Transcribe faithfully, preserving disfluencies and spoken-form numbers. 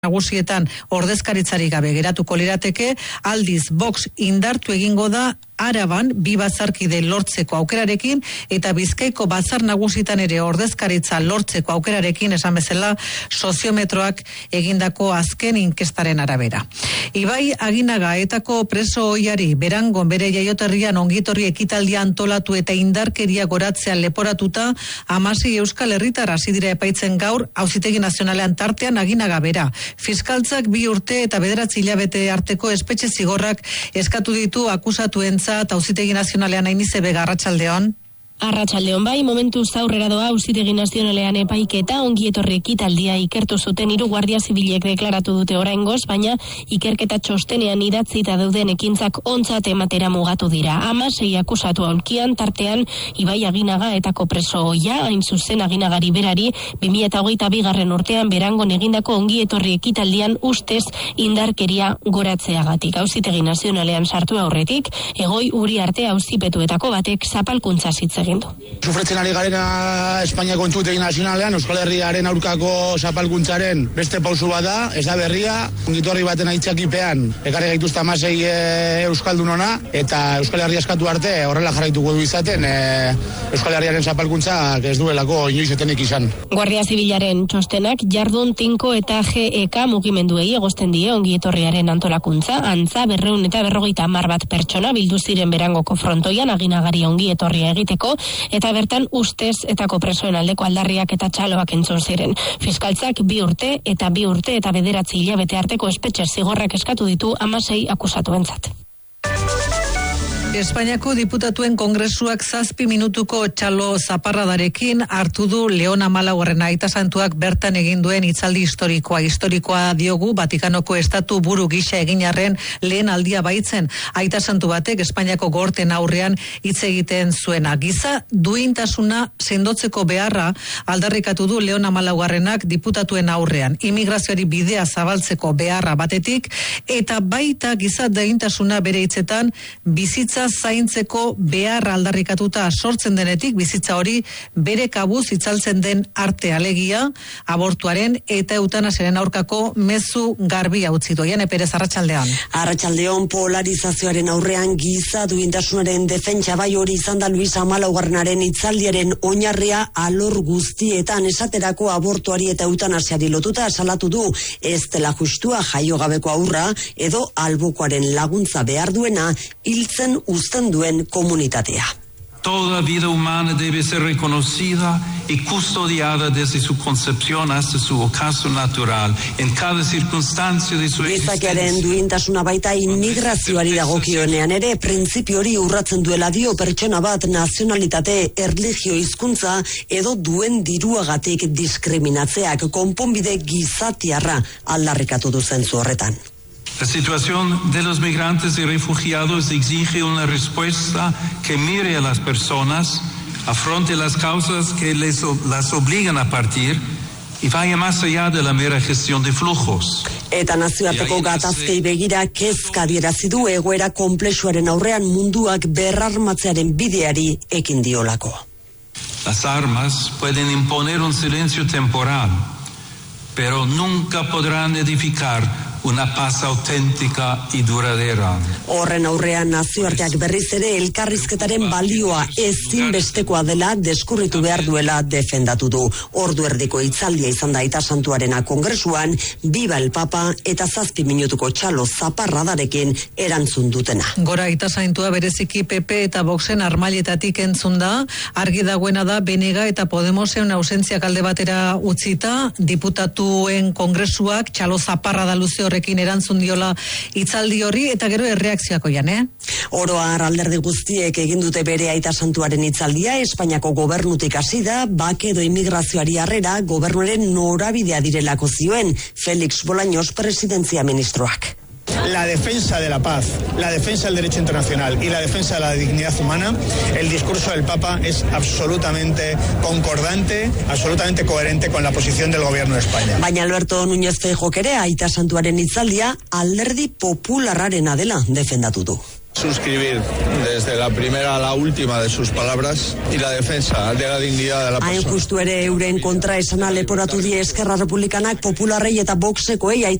nagusietan ordezkaritzarik gabe geratuko lirateke, aldiz Vox indartu egingo da Araban bi batzarkide lortzeko aukerarekin eta Bizkaiko batzar nagusitan ere ordezkaritza lortzeko aukerarekin, esan bezala soziometroak egindako azken inkestaren arabera. Ibai Aginaga etako preso ohiari Berangon bere jaioterrian ongitorri ekitaldia antolatu eta indarkeria goratzean leporatuta hamasei euskal herritar hasi dira epaitzen gaur Auzitegi Nazionalean, tartean Aginaga bera. Fiskaltzak bi urte eta bederatzi hilabete arteko espetxe zigorrak eskatu ditu akusatuentzat Auzitegi Nazionalean. Ainize Bega, arratsaldeon. Arratsaldeon bai, momentu aurrera doa Auzitegi Nazionalean epaiketa, ongi etorri ekitaldia ikertu zuten hiru guardia zibilek deklaratu dute oraingoz, baina ikerketa txostenean idatzita dauden ekintzak ontzat ematera mugatu dira. Hamasei akusatu aulkian, tartean Ibai Aginaga etako preso ohia, hain zuzen Aginagari berari bi mila hogeita bigarren urtean Berangon egindako ongi etorri ekitaldian ustez indarkeria goratzeagatik. Auzitegi Nazionalean sartu aurretik, Egoi Uriarte auzipetuetako batek zapalkuntza zitzegin. Sufretzen ari garena Espainiako Auzitegi Nazionalean Euskal Herriaren aurkako zapalkuntzaren beste pausu bat da, ez da berria, ongitorri baten aitzakipean ekarri gaituzte hamasei e, euskaldun ona, eta Euskal Herria eskatu arte horrela jarraituko du izaten e, Euskal Herriaren zapalkuntzak ez duelako inoiz etenik izan. Guardia Zibilaren txostenak jardun tinko eta G E K mugimenduei egozten die ongi etorriaren antolakuntza, antza berreun eta berrogeita hamar bat pertsona bildu ziren Berangoko frontoian Aginagari ongi etorria egiteko, eta bertan ustez etako presoen aldeko aldarriak eta txaloak entzun ziren. Fiskaltzak bi urte eta bi urte eta bederatzi hilabete arteko espetxe zigorrak eskatu ditu hamasei akusatuentzat. Espainiako diputatuen kongresuak zazpi minutuko txalo zaparradarekin hartu du Leon Amalaugarren aita santuak bertan egin duen hitzaldi historikoa. Historikoa diogu Vatikanoko estatu buru gisa egin arren lehen aldia baitzen. Aita santu batek Espainiako gorten aurrean hitz egiten zuena. Giza duintasuna sendotzeko beharra aldarrikatu du Leon Amalaugarrenak diputatuen aurrean. Immigrazioari bidea zabaltzeko beharra batetik, eta baita giza duintasuna bere hitzetan bizitza zaintzeko behar aldarrikatuta sortzen denetik, bizitza hori bere kabuz itzaltzen den arte, alegia abortuaren eta eutanasiaren aurkako mezu garbi utzi du. Jane Perez, arratsaldeon. Arratsaldeon, polarizazioaren aurrean giza duintasunaren defentsa bai hori izan da Luis Amalaugarrenaren hitzaldiaren oinarria alor guztietan, esaterako abortuari eta eutanasiari lotuta salatu du ez dela justua jaio gabeko aurra edo albokoaren laguntza behar duena hiltzen uzten duen komunitatea. Toda vida humana debe ser reconocida y custodiada desde su concepción hasta su ocaso natural, en cada circunstancia de su existencia. Gizakiaren duintasuna baita immigrazioari dagokionean ere, printzipio hori urratzen duela dio pertsona bat nazionalitate, erlijio, hizkuntza edo duen diruagatik diskriminatzeak konponbide gizatiarra aldarrikatu du zentzu horretan. La situación de los migrantes y refugiados exige una respuesta que mire a las personas, afronte las causas que les, las obligan a partir y vaya más allá de la mera gestión de flujos. Eta nazioarteko gatazkei begira kezka adierazi du egoera konplexuaren aurrean munduak berrarmatzearen bideari ekin diolako. Las armas pueden imponer un silencio temporal, pero nunca podrán edificar una paz auténtica y duradera. Horren aurrean nazioarteak berriz ere elkarrizketaren balioa ezinbestekoa dela deskurritu behar duela defendatu du. Ordu erdiko hitzaldia izan da aita santuarena kongresuan, biba el papa eta zazpi minutuko txalo zaparradarekin erantzun dutena. Gora aita santua bereziki P P eta Voxen armailetatik entzun da, argi dagoena da Benega eta Podemosen ausentziak alde batera utzita, diputatuen kongresuak txalo zaparrada luze horrekin erantzun diola hitzaldi horri, eta gero erreakzioak oian, eh? Oro har alderdi guztiek egin dute bere aita santuaren hitzaldia, Espainiako gobernutik hasi da, bake edo immigrazioari harrera gobernuaren norabidea direlako zioen Félix Bolaños presidentzia ministroak. La defensa de la paz, la defensa del derecho internacional y la defensa de la dignidad humana, el discurso del Papa es absolutamente concordante, absolutamente coherente con la posición del Gobierno de España. Baina Alberto Núñez Feijóok ere aita santuaren hitzaldia alderdi popularrarena dela defendatu du. suscribir desde la primera a la última de sus palabras y la defensa de la dignidad de la persona. Hain justu ere euren kontra esana leporatu die Eskerra Republikanak Popularrei eta Voxekoei